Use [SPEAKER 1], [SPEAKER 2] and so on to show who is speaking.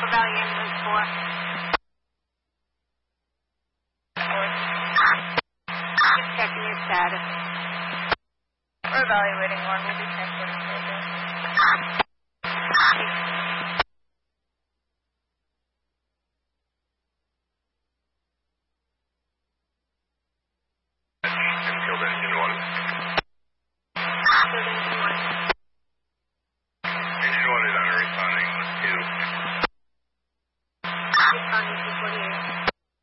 [SPEAKER 1] Valley Ambulance 4. Just checking your status.
[SPEAKER 2] We're evaluating one. We'll be transporting further.
[SPEAKER 3] Killed engine 1.